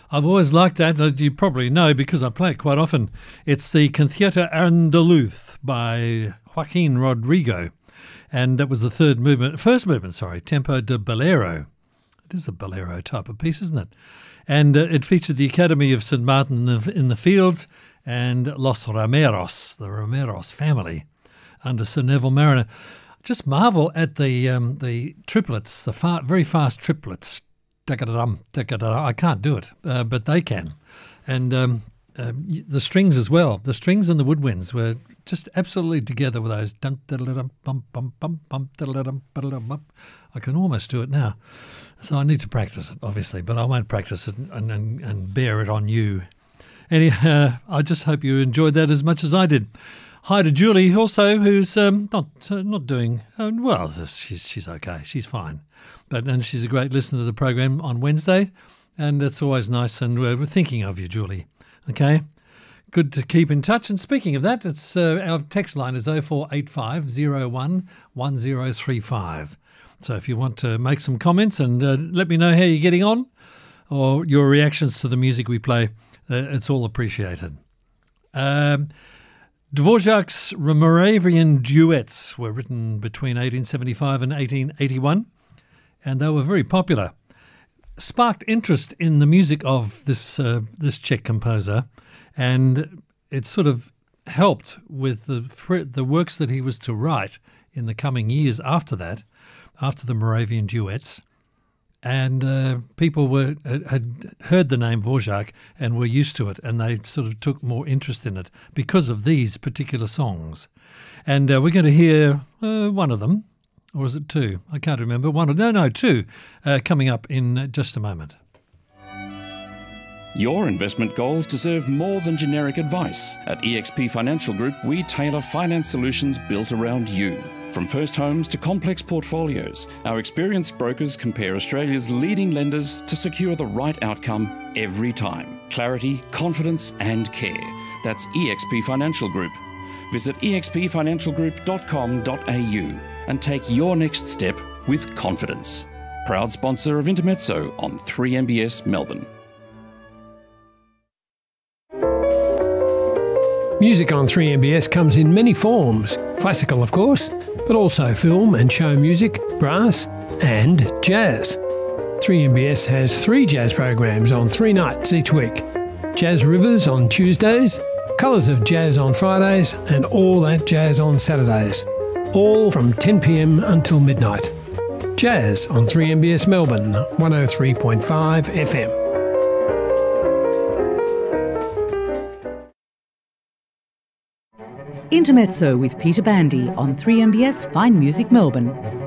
I've always liked that. You probably know because I play it quite often. It's the Concierto Andaluz by Joaquin Rodrigo. And that was the first movement, Tempo de Bolero. It is a bolero type of piece, isn't it? And it featured the Academy of St. Martin in the Fields and Los Romeros, the Romeros family, under Sir Neville Mariner. Just marvel at the triplets, the very fast triplets. I can't do it, but they can. And the strings as well. The strings and the woodwinds were just absolutely together with those. I can almost do it now. So I need to practice it, obviously, but I won't practice it and bear it on you. Anyhow, I just hope you enjoyed that as much as I did. Hi to Julie also, who's not doing well. She's okay. She's fine, and she's a great listener to the program on Wednesday, and it's always nice. And we're thinking of you, Julie. Okay, good to keep in touch. And speaking of that, it's our text line is 0485 01 1035. So if you want to make some comments and let me know how you're getting on, or your reactions to the music we play, it's all appreciated. Dvorak's Moravian duets were written between 1875 and 1881, and they were very popular. Sparked interest in the music of this Czech composer, and it sort of helped with the works that he was to write in the coming years after that, after the Moravian duets. And people had heard the name Dvorak and were used to it, and they sort of took more interest in it because of these particular songs. And we're going to hear one of them, or is it two? I can't remember. Two, coming up in just a moment. Your investment goals deserve more than generic advice. At eXp Financial Group, we tailor finance solutions built around you. From first homes to complex portfolios, our experienced brokers compare Australia's leading lenders to secure the right outcome every time. Clarity, confidence and care. That's eXp Financial Group. Visit expfinancialgroup.com.au and take your next step with confidence. Proud sponsor of Intermezzo on 3MBS Melbourne. Music on 3MBS comes in many forms. Classical, of course, but also film and show music, brass and jazz. 3MBS has 3 jazz programs on 3 nights each week. Jazz Rivers on Tuesdays, Colours of Jazz on Fridays and All That Jazz on Saturdays. All from 10 p.m. until midnight. Jazz on 3MBS Melbourne, 103.5 FM. Intermezzo with Peter Bandy on 3MBS Fine Music Melbourne.